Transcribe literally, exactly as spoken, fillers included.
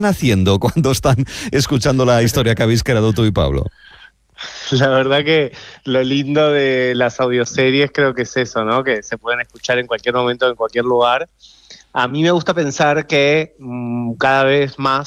haciendo cuando están escuchando la historia que habéis creado tú y Pablo? La verdad que lo lindo de las audioseries creo que es eso, ¿no? Que se pueden escuchar en cualquier momento, en cualquier lugar. A mí me gusta pensar que mmm, cada vez más